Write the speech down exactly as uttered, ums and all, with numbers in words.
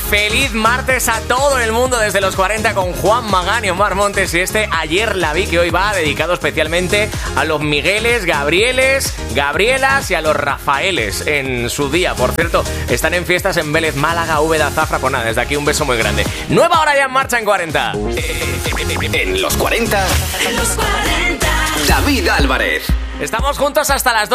feliz martes a todo el mundo desde los cuarenta con Juan Magán y Omar Montes. Y este Ayer la vi, que hoy va dedicado especialmente a los Migueles, Gabrieles, Gabrielas y a los Rafaeles en su día. Por cierto, están en fiestas en Vélez, Málaga, Úbeda, Zafra. Pues nada, desde aquí un beso muy grande. Nueva hora ya en marcha en cuarenta. En los cuarenta, en los cuarenta, David Álvarez. Estamos juntos hasta las dos.